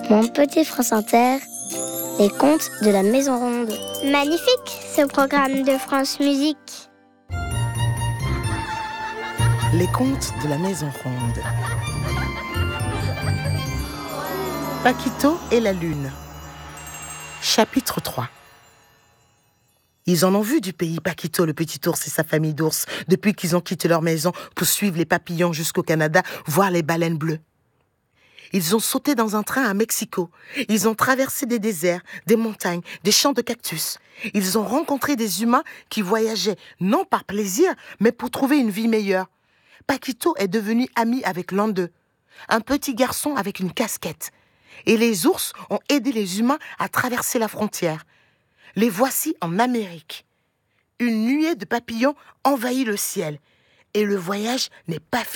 Mon petit France Inter, les contes de la Maison Ronde. Magnifique, ce programme de France Musique. Les contes de la Maison Ronde. Paquito et la Lune. Chapitre 3. Ils en ont vu du pays Paquito, le petit ours et sa famille d'ours, depuis qu'ils ont quitté leur maison pour suivre les papillons jusqu'au Canada, voir les baleines bleues. Ils ont sauté dans un train à Mexico. Ils ont traversé des déserts, des montagnes, des champs de cactus. Ils ont rencontré des humains qui voyageaient non par plaisir, mais pour trouver une vie meilleure. Paquito est devenu ami avec l'un d'eux, un petit garçon avec une casquette. Et les ours ont aidé les humains à traverser la frontière. Les voici en Amérique. Une nuée de papillons envahit le ciel. Et le voyage n'est pas fini.